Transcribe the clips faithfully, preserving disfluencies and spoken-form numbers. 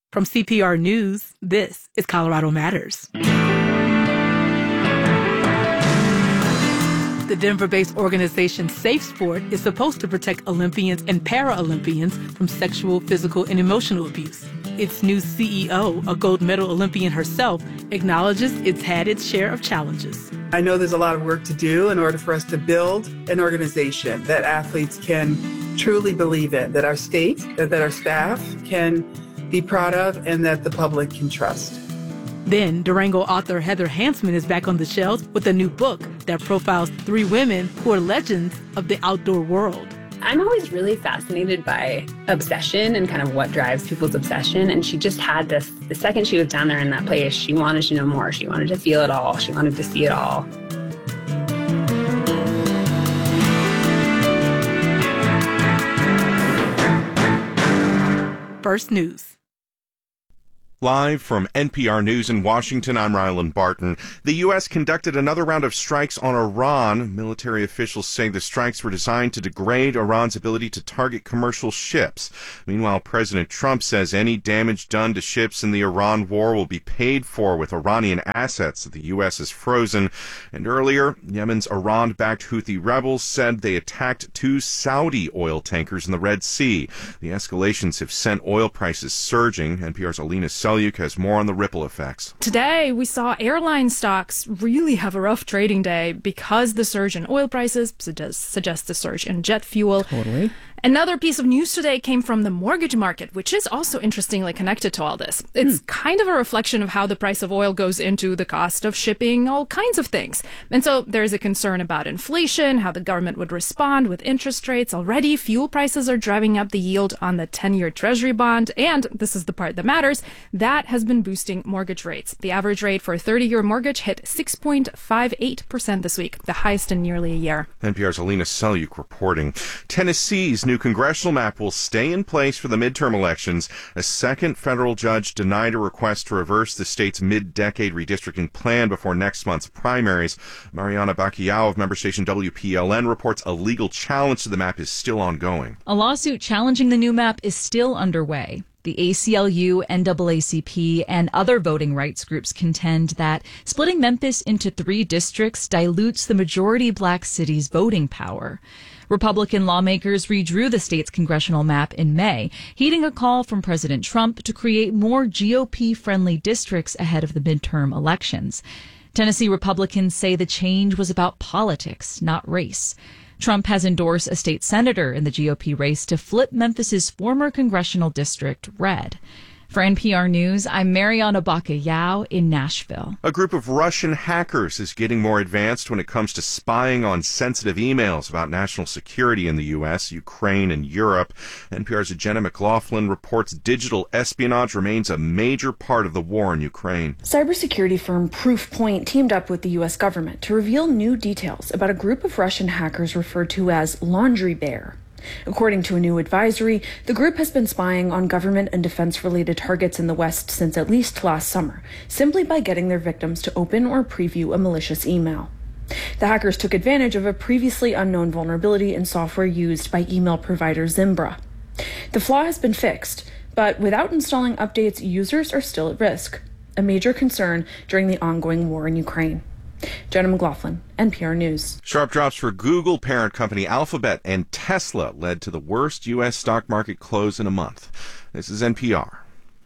From C P R News, this is Colorado Matters. The Denver-based organization Safe Sport is supposed to protect Olympians and Paralympians from sexual, physical, and emotional abuse. Its new C E O, a gold medal Olympian herself, acknowledges it's had its share of challenges. I know there's a lot of work to do in order for us to build an organization that athletes can truly believe in, that our state, that our staff can be proud of, and that the public can trust. Then, Durango author Heather Hansman is back on the shelves with a new book that profiles three women who are legends of the outdoor world. I'm always really fascinated by obsession and kind of what drives people's obsession. And she just had this, the second she was down there in that place, she wanted to know more. She wanted to feel it all. She wanted to see it all. First News. Live from N P R News in Washington, I'm Rylan Barton. The U S conducted another round of strikes on Iran. Military officials say the strikes were designed to degrade Iran's ability to target commercial ships. Meanwhile, President Trump says any damage done to ships in the Iran war will be paid for with Iranian assets that the U S has frozen. And earlier, Yemen's Iran-backed Houthi rebels said they attacked two Saudi oil tankers in the Red Sea. The escalations have sent oil prices surging. N P R's Alina Selyuk has more on the ripple effects. Today, we saw airline stocks really have a rough trading day because the surge in oil prices suggests, suggests a surge in jet fuel. Totally. Another piece of news today came from the mortgage market, which is also interestingly connected to all this. It's hmm. kind of a reflection of how the price of oil goes into the cost of shipping all kinds of things. And so there's a concern about inflation, how the government would respond with interest rates. Already, fuel prices are driving up the yield on the ten-year Treasury bond. And this is the part that matters. That has been boosting mortgage rates. The average rate for a thirty-year mortgage hit six point five eight percent this week, the highest in nearly a year. N P R's Alina Selyuk reporting. Tennessee's new congressional map will stay in place for the midterm elections. A second federal judge denied a request to reverse the state's mid-decade redistricting plan before next month's primaries. Mariana Bacchiao of member station W P L N reports a legal challenge to the map is still ongoing. A lawsuit challenging the new map is still underway. The A C L U, N double A C P, and other voting rights groups contend that splitting Memphis into three districts dilutes the majority black city's voting power. Republican lawmakers redrew the state's congressional map in May, heeding a call from President Trump to create more G O P-friendly districts ahead of the midterm elections. Tennessee Republicans say the change was about politics, not race. Trump has endorsed a state senator in the G O P race to flip Memphis's former congressional district red. For N P R News, I'm Mariana Bacchiao in Nashville. A group of Russian hackers is getting more advanced when it comes to spying on sensitive emails about national security in the U S, Ukraine, and Europe. N P R's Jenna McLaughlin reports digital espionage remains a major part of the war in Ukraine. Cybersecurity firm Proofpoint teamed up with the U S government to reveal new details about a group of Russian hackers referred to as Laundry Bear. According to a new advisory, the group has been spying on government and defense-related targets in the West since at least last summer, simply by getting their victims to open or preview a malicious email. The hackers took advantage of a previously unknown vulnerability in software used by email provider Zimbra. The flaw has been fixed, but without installing updates, users are still at risk, a major concern during the ongoing war in Ukraine. Jenna McLaughlin, N P R News. Sharp drops for Google parent company Alphabet and Tesla led to the worst U S stock market close in a month. This is N P R.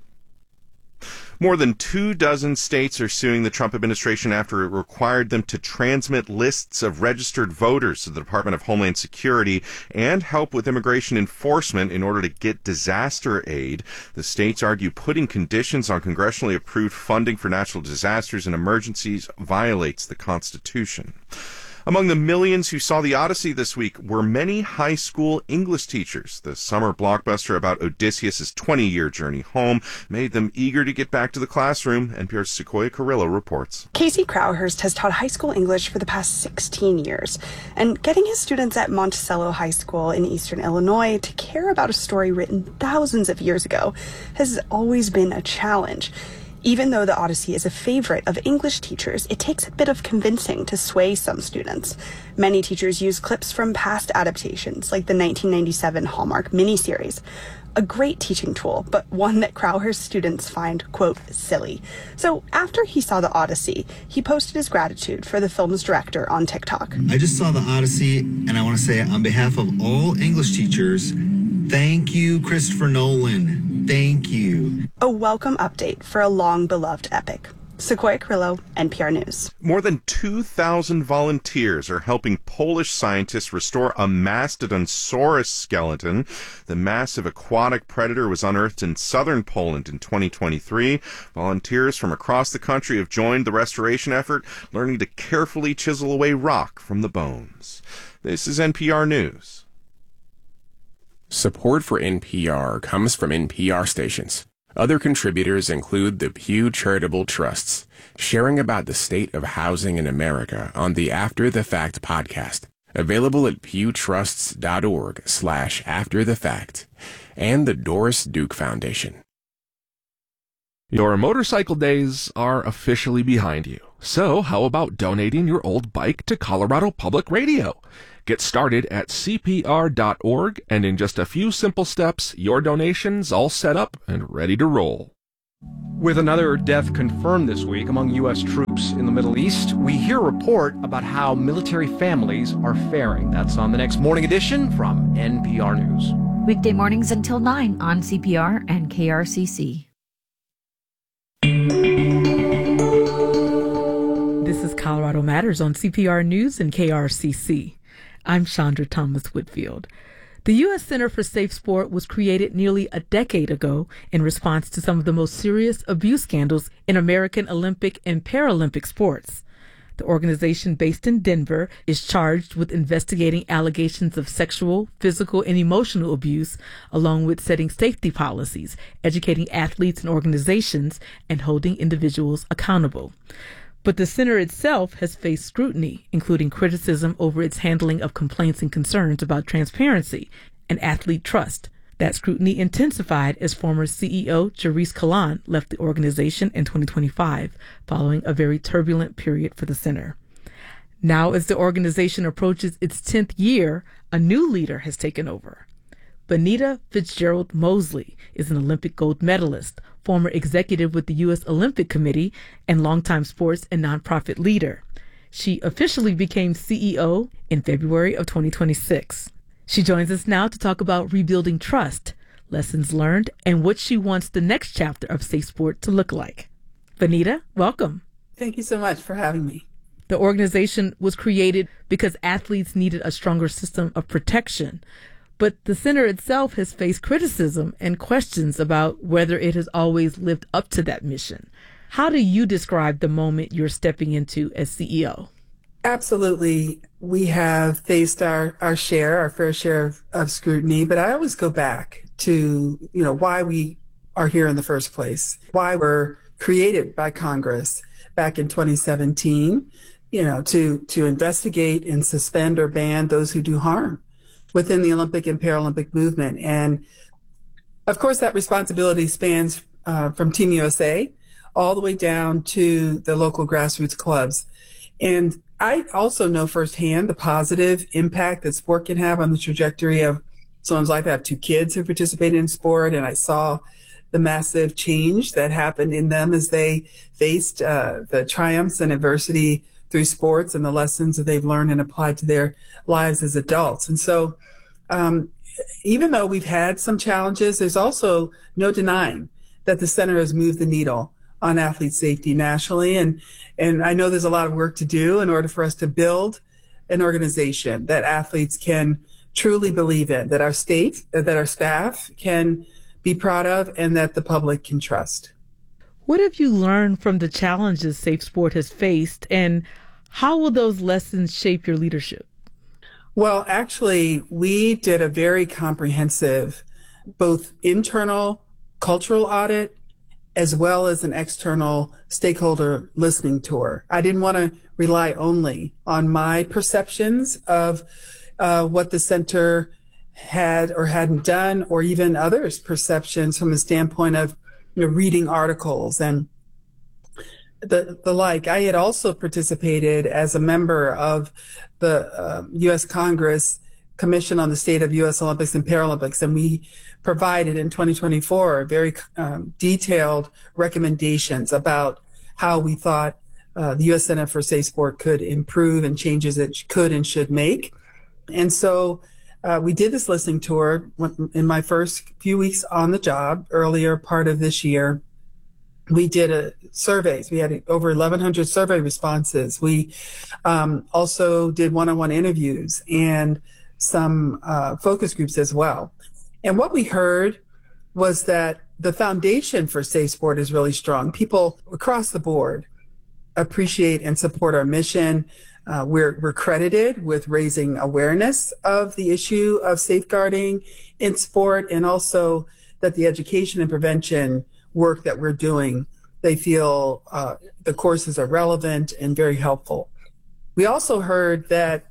More than two dozen states are suing the Trump administration after it required them to transmit lists of registered voters to the Department of Homeland Security and help with immigration enforcement in order to get disaster aid. The states argue putting conditions on congressionally approved funding for natural disasters and emergencies violates the Constitution. Among the millions who saw The Odyssey this week were many high school English teachers. The summer blockbuster about Odysseus' twenty-year journey home made them eager to get back to the classroom. N P R's Sequoia Carrillo reports. Casey Crowhurst has taught high school English for the past sixteen years, and getting his students at Monticello High School in eastern Illinois to care about a story written thousands of years ago has always been a challenge. Even though The Odyssey is a favorite of English teachers, it takes a bit of convincing to sway some students. Many teachers use clips from past adaptations, like the nineteen ninety-seven Hallmark miniseries. a great teaching tool, but one that Crowher's students find, quote, silly. So after he saw The Odyssey, he posted his gratitude for the film's director on TikTok. I just saw The Odyssey, and I want to say on behalf of all English teachers, thank you, Christopher Nolan. Thank you. A welcome update for a long-beloved epic. Sequoia Carrillo, N P R News. More than two thousand volunteers are helping Polish scientists restore a Mastodonsaurus skeleton. The massive aquatic predator was unearthed in southern Poland in twenty twenty-three. Volunteers from across the country have joined the restoration effort, learning to carefully chisel away rock from the bones. This is N P R News. Support for N P R comes from N P R stations. Other contributors include the Pew Charitable Trusts, sharing about the state of housing in America on the After the Fact podcast, available at pewtrusts.org slash after the fact, and the Doris Duke Foundation. Your motorcycle days are officially behind you. So how about donating your old bike to Colorado Public Radio? Get started at C P R dot org, and in just a few simple steps, your donation's all set up and ready to roll. With another death confirmed this week among U S troops in the Middle East, we hear a report about how military families are faring. That's on the next Morning Edition from N P R News. Weekday mornings until nine on C P R and K R C C. This is Colorado Matters on C P R News and K R C C. I'm Chandra Thomas Whitfield. The U S Center for Safe Sport was created nearly a decade ago in response to some of the most serious abuse scandals in American Olympic and Paralympic sports. The organization, based in Denver, is charged with investigating allegations of sexual, physical, and emotional abuse, along with setting safety policies, educating athletes and organizations, and holding individuals accountable. But the center itself has faced scrutiny, including criticism over its handling of complaints and concerns about transparency and athlete trust. That scrutiny intensified as former C E O Jerice Kalan left the organization in twenty twenty-five, following a very turbulent period for the center. Now, as the organization approaches its tenth year, a new leader has taken over. Benita Fitzgerald Mosley is an Olympic gold medalist, former executive with the U S Olympic Committee, and longtime sports and nonprofit leader. She officially became C E O in February of twenty twenty-six. She joins us now to talk about rebuilding trust, lessons learned, and what she wants the next chapter of Safe Sport to look like. Benita, welcome. Thank you so much for having me. The organization was created because athletes needed a stronger system of protection. But the center itself has faced criticism and questions about whether it has always lived up to that mission. How do you describe the moment you're stepping into as C E O? Absolutely. We have faced our, our share, our fair share of, of scrutiny, but I always go back to, you know, why we are here in the first place, why we're created by Congress back in twenty seventeen, you know, to, to investigate and suspend or ban those who do harm within the Olympic and Paralympic movement. And of course, that responsibility spans uh, from Team U S A all the way down to the local grassroots clubs. And I also know firsthand the positive impact that sport can have on the trajectory of someone's life. I have two kids who participated in sport, and I saw the massive change that happened in them as they faced uh, the triumphs and adversity through sports and the lessons that they've learned and applied to their lives as adults. And so um, even though we've had some challenges, there's also no denying that the center has moved the needle on athlete safety nationally. And, and I know there's a lot of work to do in order for us to build an organization that athletes can truly believe in, that our state, that our staff can be proud of, and that the public can trust. What have you learned from the challenges Safe Sport has faced, and how will those lessons shape your leadership? Well, actually, we did a very comprehensive, both internal cultural audit as well as an external stakeholder listening tour. I didn't want to rely only on my perceptions of uh, what the center had or hadn't done, or even others' perceptions from the standpoint of, you know, reading articles and the the like. I had also participated as a member of the uh, U S Congress Commission on the State of U S Olympics and Paralympics, and we provided in twenty twenty-four very um, detailed recommendations about how we thought uh, the U S Center for Safe Sport could improve and changes it could and should make. And so uh, we did this listening tour in my first few weeks on the job, earlier part of this year. We did a surveys. We had over eleven hundred survey responses. We um, also did one-on-one interviews and some uh, focus groups as well. And what we heard was that the foundation for Safe Sport is really strong. People across the board appreciate and support our mission. Uh, we're, we're credited with raising awareness of the issue of safeguarding in sport, and also that the education and prevention work that we're doing, they feel uh, the courses are relevant and very helpful. We also heard that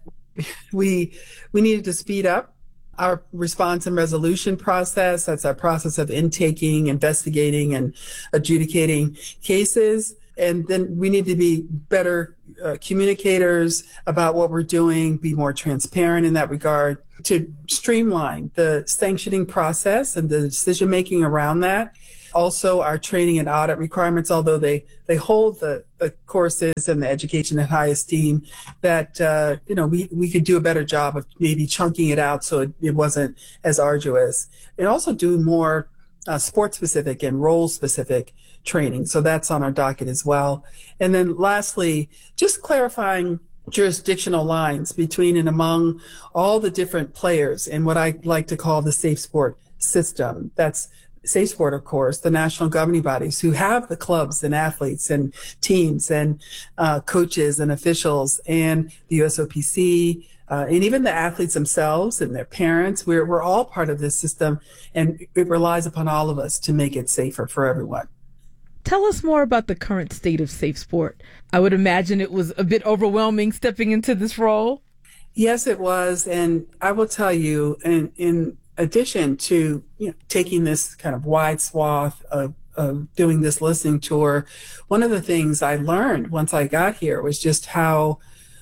we we needed to speed up our response and resolution process. That's our process of intaking, investigating, and adjudicating cases. And then we need to be better uh, communicators about what we're doing, be more transparent in that regard, to streamline the sanctioning process and the decision-making around that. Also, our training and audit requirements, although they, they hold the, the courses and the education in high esteem, that, uh, you know, we, we could do a better job of maybe chunking it out so it, it wasn't as arduous. And also do more uh, sport-specific and role-specific training. So that's on our docket as well. And then lastly, just clarifying jurisdictional lines between and among all the different players in what I like to call the Safe Sport system. That's Safe Sport, of course, the national governing bodies who have the clubs and athletes and teams and uh, coaches and officials, and the U S O P C, uh, and even the athletes themselves and their parents. We're, we're all part of this system, and it relies upon all of us to make it safer for everyone. Tell us more about the current state of Safe Sport. I would imagine it was a bit overwhelming stepping into this role. Yes, it was. And I will tell you, in, in addition to you know, taking this kind of wide swath of, of doing this listening tour, one of the things I learned once I got here was just how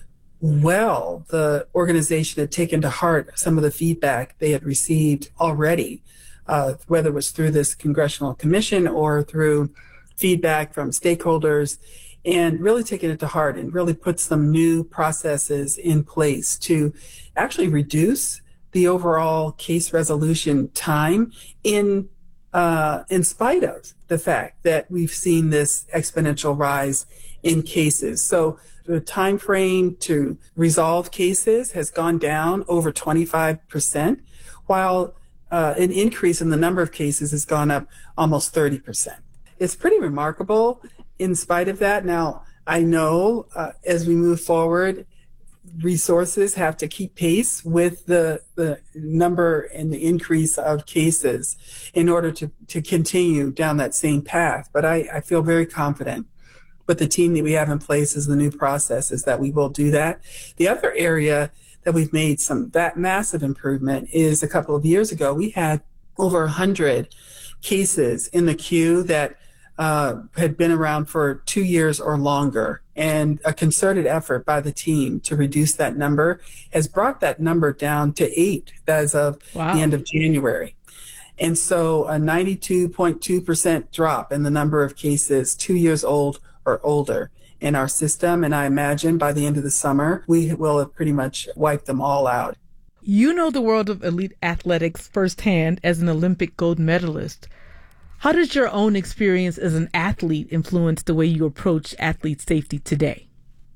well the organization had taken to heart some of the feedback they had received already, uh, whether it was through this congressional commission or through feedback from stakeholders, and really taking it to heart and really put some new processes in place to actually reduce the overall case resolution time in uh, in spite of the fact that we've seen this exponential rise in cases. So the time frame to resolve cases has gone down over twenty-five percent, while uh, an increase in the number of cases has gone up almost thirty percent. It's pretty remarkable in spite of that. Now, I know uh, as we move forward, resources have to keep pace with the, the number and the increase of cases in order to, to continue down that same path. But I, I feel very confident with the team that we have in place as the new processes that we will do that. The other area that we've made some that massive improvement is a couple of years ago, we had over one hundred cases in the queue that Uh, had been around for two years or longer, and a concerted effort by the team to reduce that number has brought that number down to eight as of Wow. the end of January. And so a ninety-two point two percent drop in the number of cases two years old or older in our system. And I imagine by the end of the summer, we will have pretty much wiped them all out. You know the world of elite athletics firsthand as an Olympic gold medalist. How does your own experience as an athlete influence the way you approach athlete safety today?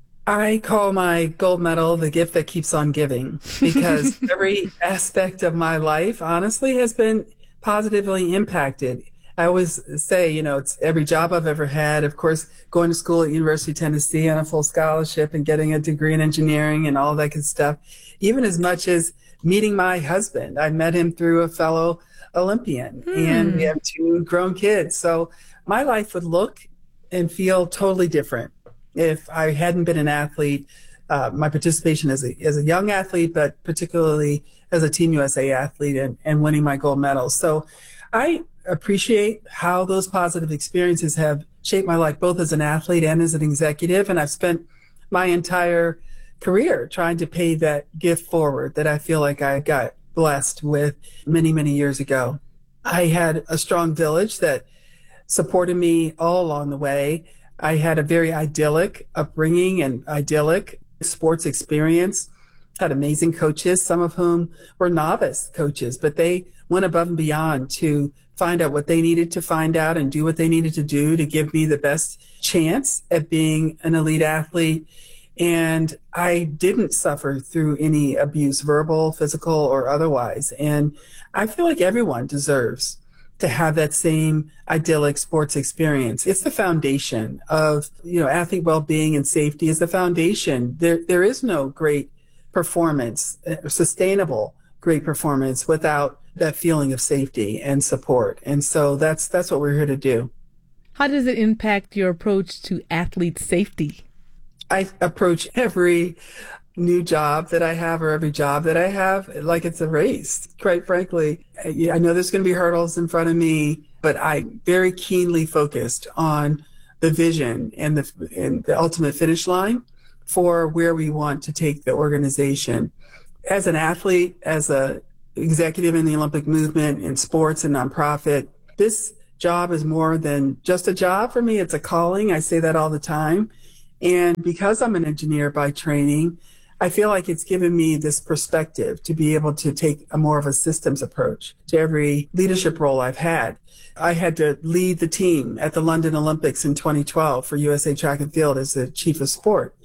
I call my gold medal the gift that keeps on giving, because every aspect of my life, honestly, has been positively impacted. I always say, you know, it's every job I've ever had. Of course, going to school at University of Tennessee on a full scholarship and getting a degree in engineering and all that good stuff, even as much as meeting my husband. I met him through a fellow Olympian, hmm. and we have two grown kids. So my life would look and feel totally different if I hadn't been an athlete. Uh, my participation as a as a young athlete, but particularly as a Team U S A athlete, and, and winning my gold medals. So I appreciate how those positive experiences have shaped my life, both as an athlete and as an executive. And I've spent my entire career trying to pay that gift forward that I feel like I got blessed with many, many years ago. I had a strong village that supported me all along the way. I had a very idyllic upbringing and idyllic sports experience. Had amazing coaches, some of whom were novice coaches, but they went above and beyond to find out what they needed to find out and do what they needed to do to give me the best chance at being an elite athlete. And I didn't suffer through any abuse, verbal, physical, or otherwise. And I feel like everyone deserves to have that same idyllic sports experience. It's the foundation of, you know, athlete well-being and safety is the foundation. There, there is no great performance, sustainable great performance without that feeling of safety and support. And so that's, that's what we're here to do. How does it impact your approach to athlete safety? I approach every new job that I have or every job that I have like it's a race. Quite frankly, I know there's going to be hurdles in front of me, but I'm very keenly focused on the vision and the, and the ultimate finish line for where we want to take the organization. As an athlete, as a executive in the Olympic movement, in sports and nonprofit, this job is more than just a job for me. It's a calling. I say that all the time. And because I'm an engineer by training, I feel like it's given me this perspective to be able to take a more of a systems approach to every leadership role I've had. I had to lead the team at the London Olympics in twenty twelve for U S A Track and Field as the chief of sport.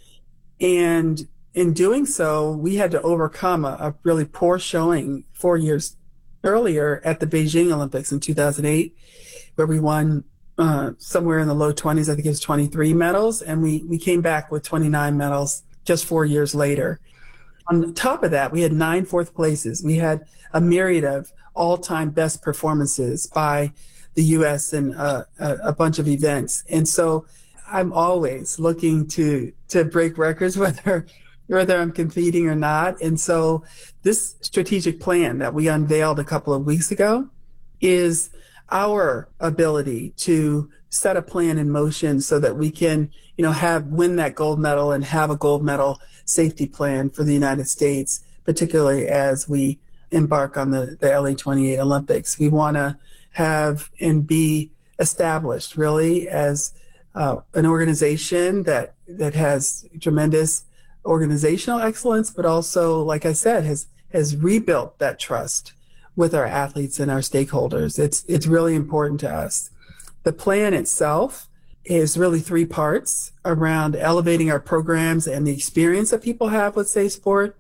And in doing so, we had to overcome a, a really poor showing four years earlier at the Beijing Olympics in two thousand eight, where we won uh, somewhere in the low twenties, I think it was twenty-three medals, and we, we came back with twenty-nine medals just four years later. On top of that, we had nine fourth places. We had a myriad of all-time best performances by the U S and uh, a, a bunch of events. And so I'm always looking to to break records, whether whether I'm competing or not. And so this strategic plan that we unveiled a couple of weeks ago is our ability to set a plan in motion so that we can, you know, have win that gold medal and have a gold medal safety plan for the United States, particularly as we embark on the, the L A twenty-eight Olympics. We want to have and be established really as uh, an organization that that has tremendous organizational excellence, but also, like I said, has has rebuilt that trust with our athletes and our stakeholders. It's it's really important to us. The plan itself is really three parts around elevating our programs and the experience that people have with Safe Sport.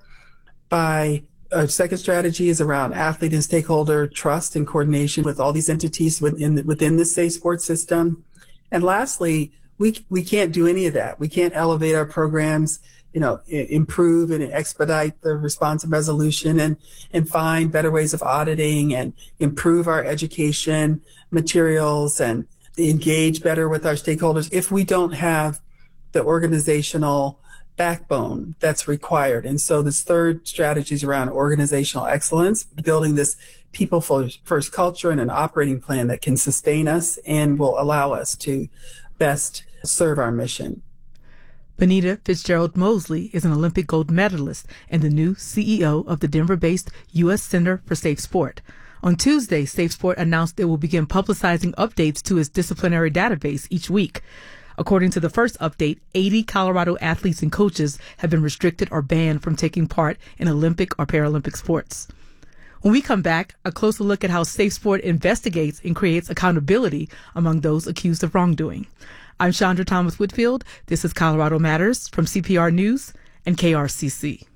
By our second strategy is around athlete and stakeholder trust and coordination with all these entities within within the Safe Sport system. And lastly, we we can't do any of that. We can't elevate our programs, you know, improve and expedite the response and resolution and, and find better ways of auditing and improve our education materials and engage better with our stakeholders if we don't have the organizational backbone that's required. And so this third strategy is around organizational excellence, building this people first culture and an operating plan that can sustain us and will allow us to best serve our mission. Benita Fitzgerald-Mosley is an Olympic gold medalist and the new C E O of the Denver-based U S Center for Safe Sport. On Tuesday, Safe Sport announced it will begin publicizing updates to its disciplinary database each week. According to the first update, eighty Colorado athletes and coaches have been restricted or banned from taking part in Olympic or Paralympic sports. When we come back, a closer look at how Safe Sport investigates and creates accountability among those accused of wrongdoing. I'm Chandra Thomas Whitfield. This is Colorado Matters from C P R News and K R C C.